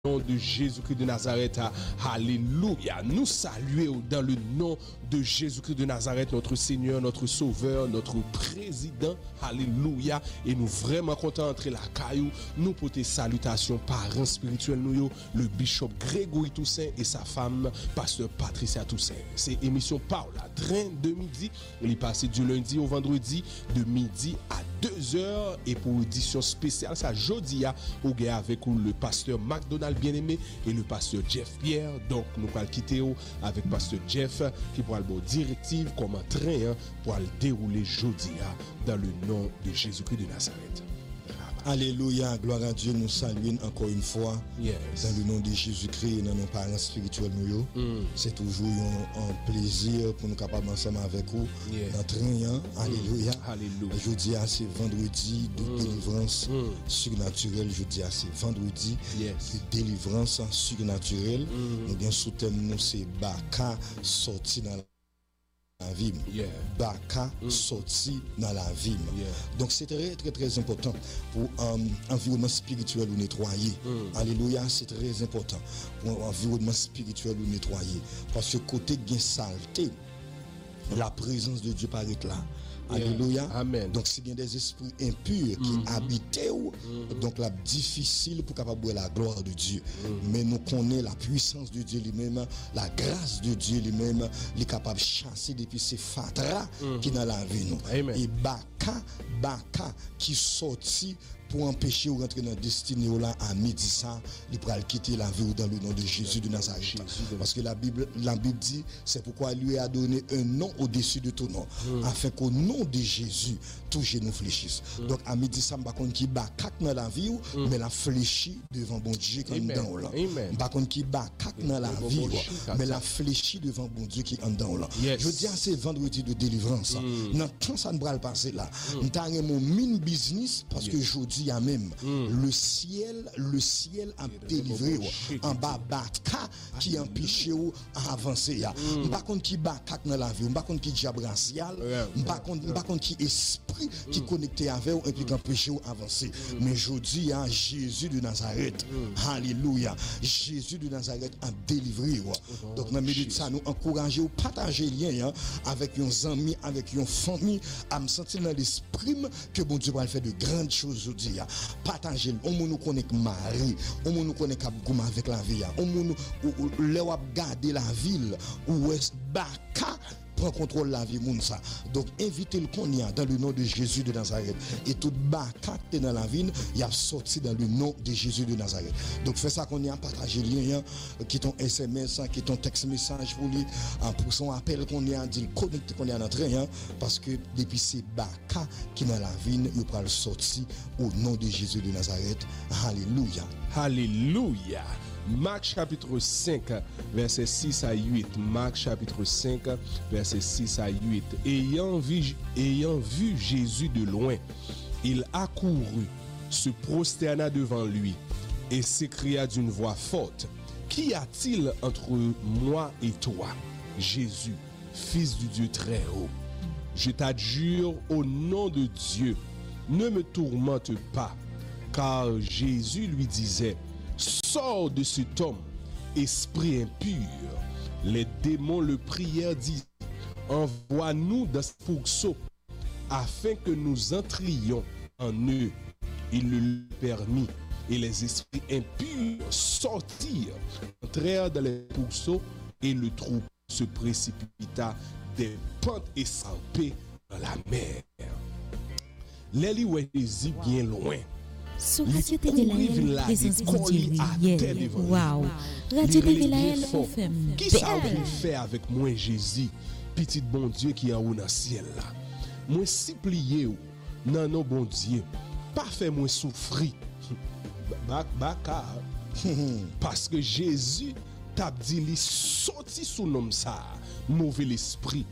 nom de Jésus-Christ de Nazareth, alléluia. Nous saluons dans le nom de Jésus-Christ de Nazareth, notre Seigneur, notre Sauveur, notre Président, alléluia. Et nous vraiment contents d'entrer la caillou. Nous portons salutations parents spirituels, nous, le bishop Grégory Toussaint et sa femme, pasteur Patricia Toussaint. C'est émission Paula, train de midi. Il est passé du lundi au vendredi, de midi à 2h. Et pour édition spéciale, ça jeudi, au gars avec le pasteur McDonald bien-aimé et le pasteur Jeff Pierre. Donc nous allons quitter avec pasteur Jeff qui pourra le directive comme un train pour le dérouler jeudi dans le nom de Jésus-Christ de Nazareth. Alléluia, gloire à Dieu, nous saluons encore une fois dans le nom de Jésus-Christ et dans nos parents spirituels. C'est toujours un plaisir pour nous capables ensemble avec vous dans train. Alléluia. Je dis c'est vendredi de délivrance surnaturelle. Je dis c'est vendredi de délivrance surnaturelle. Nous bien sous thème nous c'est Baka sorti dans la vie. Baka sorti dans la vie. Donc c'est très très très important pour environnement spirituel ou nettoyer. Alléluia, c'est très important pour environnement spirituel ou nettoyer parce que côté gain saleté, la présence de Dieu paraît là. Alléluia. Amen. Donc s'il y a des esprits impurs qui habitent, donc là difficile pour capable voir la gloire de Dieu. Mais nous connaissons la puissance de Dieu lui-même, la grâce de Dieu lui-même, il est capable de chasser depuis ces fatras qui dans la vie nous. Amen. Et Baka qui sorti pour empêcher ou rentrer dans la destinée là à midi ça, il pourra quitter la vie dans le nom de Jésus de Nazareth. Parce que la Bible dit, c'est pourquoi il lui a donné un nom au-dessus de tout nom, afin qu'au nom de Jésus, tout genou fléchisse. Donc à midi ça, par contre qui bat dans la vie, mais la fléchit devant bon Dieu qui est dedans là. Par contre qui bat dans la vie, mais la fléchit devant bon Dieu qui est dedans là. Je dis c'est vendredi de délivrance. Dans temps ça ne va pas passer là. Nous avons mon mine business parce que aujourd'hui a même le ciel a délivré en bas Baka qui empêche ou à avancer. Par contre qui Baka dans la vie, par contre qui diable racial, par contre qui esprit qui connecté avec ou et puis qui empêche ou avancer. Mais aujourd'hui à Jésus de Nazareth, alléluia, Jésus de Nazareth a délivré. Donc dans milieu de ça nous encourager ou partager lien avec nos amis, avec nos familles, à me sentir dans l'esprit que bon Dieu va faire de grandes choses aujourd'hui. Partager, on nous connaît Marie, on nous connaît Kabgoum avec la vie, on nous leur garder la ville où est Baka prend contrôle la vie moun ça. Donc invitez le qu'on y a dans le nom de Jésus de Nazareth et tout Baka qui est dans la ville, il a sorti dans le nom de Jésus de Nazareth. Donc fais ça qu'on y a partager lien qui ton SMS, qui ton texte message pour lui pour son appel qu'on y a dit connecter qu'on y a dans train parce que depuis c'est Baka qui dans la ville, il va le sortir au nom de Jésus de Nazareth. Alléluia. Alléluia. Marc chapitre 5, verset 6 à 8. Marc chapitre 5, verset 6 à 8. Ayant vu Jésus de loin, il accourut, se prosterna devant lui et s'écria d'une voix forte: Qu'y a-t-il entre moi et toi, Jésus, fils du Dieu très haut? Je t'adjure au nom de Dieu, ne me tourmente pas. Car Jésus lui disait: Sors de cet homme, esprit impur. Les démons le prièrent, disant: Envoie-nous dans ce fourceau, afin que nous entrions en eux. Il le permit, et les esprits impurs sortirent, entrèrent dans les fourceaux, et le troupeau se précipita des pentes escarpées dans la mer. L'élie ouais Jésus bien loin. Sur Radio TV Laël, présence individuelle. Waouh! Radio TV Laël, FM. Qui ça veut faire avec moi, Jésus, petit bon Dieu qui est en haut dans le ciel là? Moi, supplier ou, non, non, bon Dieu, pas faire moi souffrir. Baka. Parce que Jésus t'a dit, il sorti sous nom ça, mauvais l'esprit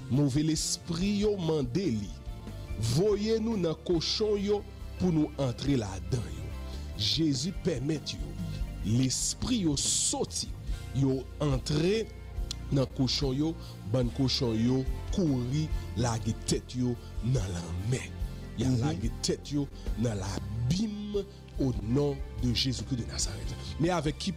yo mandé li. Voyez-nous dans cochon yo pour nous entrer là-dedans. Jésus permet l'esprit yo sorti, yo entrer dans cochon yo, ban cochon yo courir la tête yo dans la mer. Il y a la tête yo dans la bim au nom de Jésus-Christ de Nazareth. Mais avec qui